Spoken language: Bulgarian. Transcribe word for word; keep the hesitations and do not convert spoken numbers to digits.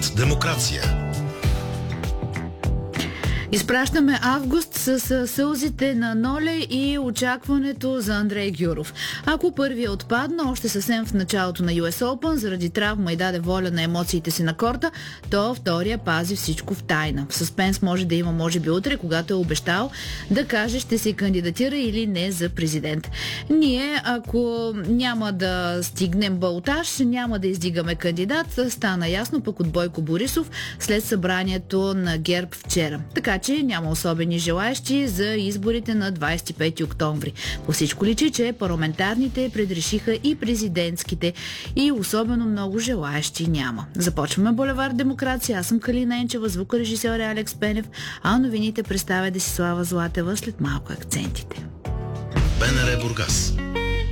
Булевард Демокрация. Изпращаме август с сълзите на Ноле и очакването за Андрей Гюров. Ако първият отпадна още съвсем в началото на Ю Ес Open заради травма и даде воля на емоциите си на корта, то втория пази всичко в тайна. Съспенс може да има, може би утре, когато е обещал да каже ще се кандидатира или не за президент. Ние, ако няма да стигнем балтаж, няма да издигаме кандидат, стана ясно пък от Бойко Борисов след събранието на ГЕРБ вчера. Така че няма особени желаещи за изборите на двадесет и пети октомври. По всичко личи, че парламентарните предрешиха и президентските и особено много желаещи няма. Започваме Булевард Демокрация. Аз съм Калина Енчева, звукорежисьор е Алекс Пенев, а новините представя Десислава Златева, след малко акцентите. БНР Бургас.